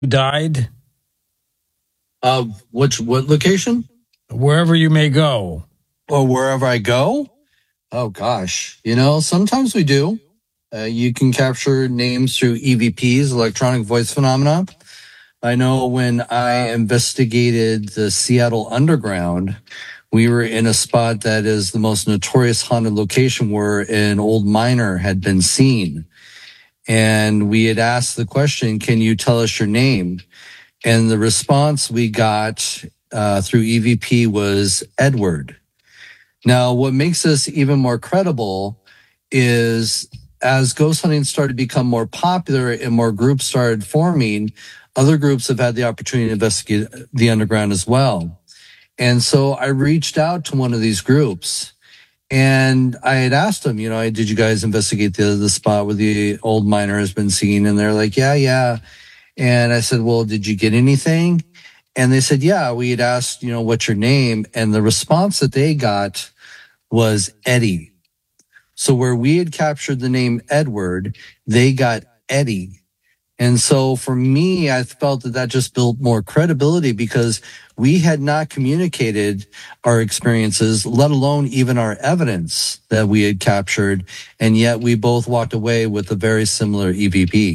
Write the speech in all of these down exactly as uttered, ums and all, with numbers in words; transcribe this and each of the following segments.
died? Uh, which what location? Wherever you may go. Or wherever I go? Oh gosh, you know, sometimes we do. Uh, you can capture names through E V Ps, electronic voice phenomena. I know when I investigated the Seattle Underground, we were in a spot that is the most notorious haunted location where an old miner had been seen. And we had asked the question, can you tell us your name? And the response we got uh, through E V P was Edward. Now, what makes this even more credible is as ghost hunting started to become more popular and more groups started forming, other groups have had the opportunity to investigate the underground as well. And so I reached out to one of these groups and I had asked them, you know, did you guys investigate the, the spot where the old miner has been seen? And they're like, yeah, yeah. And I said, well, did you get anything? And they said, yeah, we had asked, you know, what's your name? And the response that they got was Eddie. So where we had captured the name Edward, they got Eddie. And so for me, I felt that that just built more credibility because we had not communicated our experiences, let alone even our evidence that we had captured. And yet we both walked away with a very similar E V P.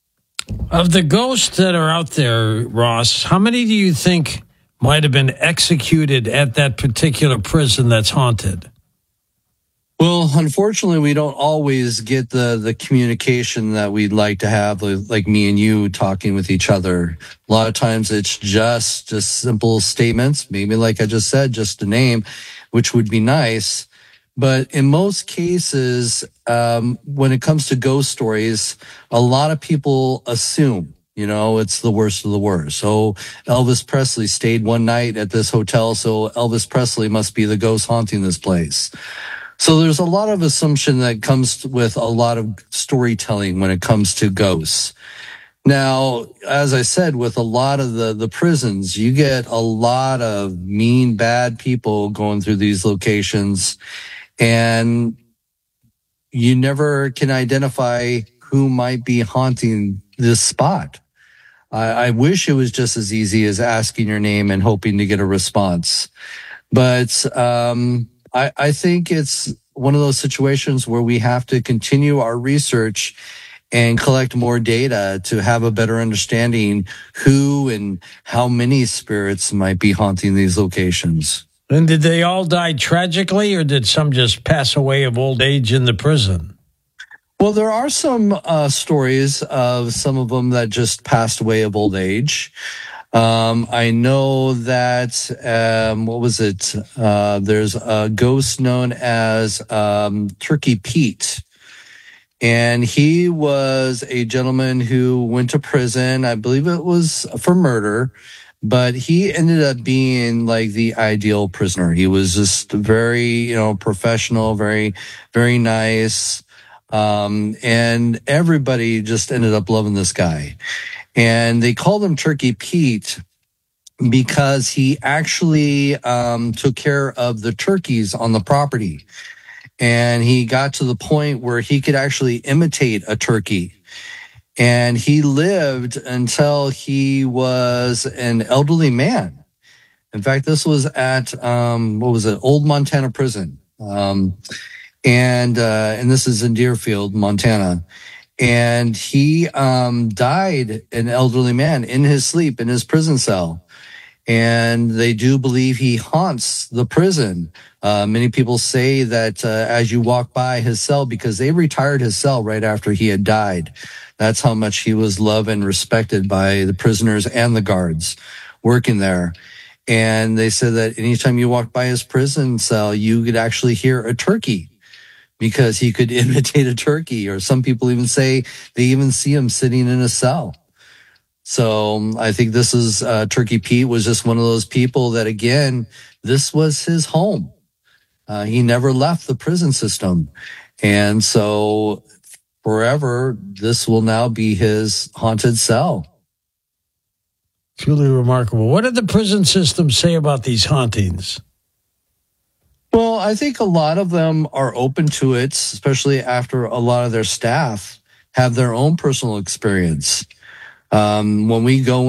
Of the ghosts that are out there, Ross, how many do you think might have been executed at that particular prison that's haunted? Well, unfortunately, we don't always get the, the communication that we'd like to have, like me and you talking with each other. A lot of times it's just, just simple statements, maybe like I just said, just a name, which would be nice. But in most cases, um, when it comes to ghost stories, a lot of people assume, you know, it's the worst of the worst. So Elvis Presley stayed one night at this hotel, so Elvis Presley must be the ghost haunting this place. So there's a lot of assumption that comes with a lot of storytelling when it comes to ghosts. Now, as I said, with a lot of the, the prisons, you get a lot of mean, bad people going through these locations, and you never can identify who might be haunting this spot. I, I wish it was just as easy as asking your name and hoping to get a response. But, um, I, I think it's one of those situations where we have to continue our research and collect more data to have a better understanding who and how many spirits might be haunting these locations. And did they all die tragically, or did some just pass away of old age in the prison? Well, there are some uh, stories of some of them that just passed away of old age. Um, I know that, um, what was it? Uh, there's a ghost known as, um, Turkey Pete. And he was a gentleman who went to prison. I believe it was for murder, but he ended up being like the ideal prisoner. He was just very, you know, professional, very, very nice. Um, and everybody just ended up loving this guy. And they called him Turkey Pete because he actually um, took care of the turkeys on the property. And he got to the point where he could actually imitate a turkey. And he lived until he was an elderly man. In fact, this was at, um, what was it, Old Montana Prison. Um, and, uh, and this is in Deerfield, Montana. And he um, died an elderly man in his sleep in his prison cell. And they do believe he haunts the prison. Uh, many people say that uh, as you walk by his cell, because they retired his cell right after he had died. That's how much he was loved and respected by the prisoners and the guards working there. And they said that anytime you walked by his prison cell, you could actually hear a turkey, because he could imitate a turkey, or some people even say they even see him sitting in a cell. So I think this is, uh, Turkey Pete was just one of those people that, again, this was his home. Uh, he never left the prison system. And so forever, this will now be his haunted cell. Truly remarkable. What did the prison system say about these hauntings? Well, I think a lot of them are open to it, especially after a lot of their staff have their own personal experience. Um, when we go